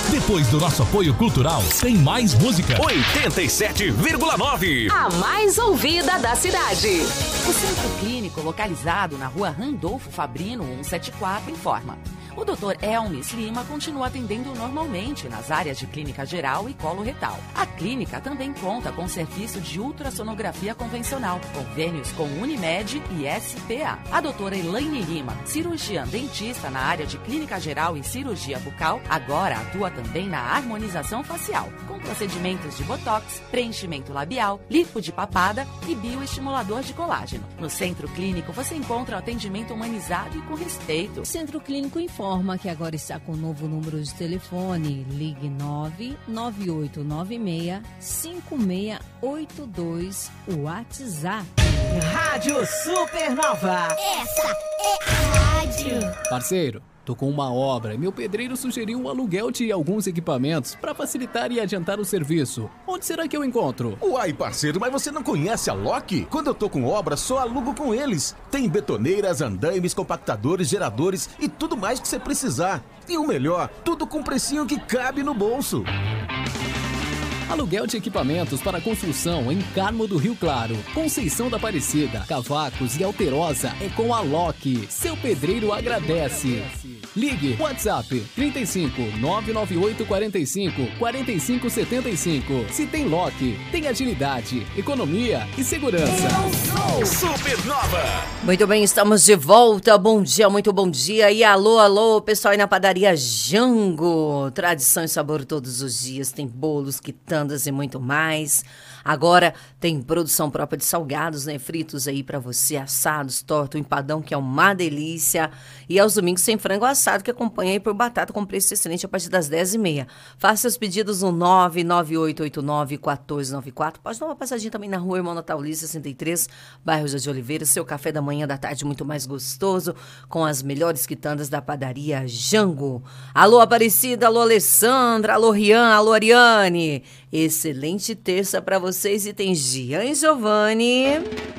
Depois do nosso apoio cultural, tem mais música. 87,9. A mais ouvida da cidade. O Centro Clínico, localizado na rua Randolfo Fabrino 174, informa. O Dr. Elmis Lima continua atendendo normalmente nas áreas de clínica geral e colo retal. A clínica também conta com serviço de ultrassonografia convencional, convênios com Unimed e SPA. A doutora Elaine Lima, cirurgiã dentista na área de clínica geral e cirurgia bucal, agora atua também na harmonização facial, com procedimentos de botox, preenchimento labial, lipo de papada e bioestimulador de colágeno. No Centro Clínico você encontra o atendimento humanizado e com respeito. Centro Clínico informa que agora está com um novo número de telefone. Ligue 99896-5682. WhatsApp. Rádio Supernova. Essa é a rádio. Parceiro, tô com uma obra e meu pedreiro sugeriu o aluguel de alguns equipamentos para facilitar e adiantar o serviço. Onde será que eu encontro? Uai, parceiro, mas você não conhece a Loki? Quando eu tô com obra, só alugo com eles. Tem betoneiras, andaimes, compactadores, geradores e tudo mais que você precisar. E o melhor, tudo com precinho que cabe no bolso. Aluguel de equipamentos para construção em Carmo do Rio Claro, Conceição da Aparecida, Cavacos e Alterosa é com a Loki. Seu pedreiro agradece. Ligue WhatsApp 35 998 45 45 75. Se tem Loki, tem agilidade, economia e segurança. Supernova. Muito bem, estamos de volta. Bom dia, muito bom dia. E alô, alô, pessoal aí na padaria Jango. Tradição e sabor todos os dias. Tem bolos, quitandas e muito mais. Agora tem produção própria de salgados, né? Fritos aí pra você, assados, torta, empadão, que é uma delícia. E aos domingos tem frango assado, que acompanha aí por batata com preço excelente a partir das 10h30. Faça seus pedidos no 99889-1494. Pode dar uma passadinha também na rua Irmão Natalí 63, bairro de Oliveira. Seu café da manhã, da tarde muito mais gostoso, com as melhores quitandas da padaria Jango. Alô, Aparecida, alô, Alessandra, alô, Rian, alô, Ariane. Excelente terça pra vocês e tem Gian e Giovanni.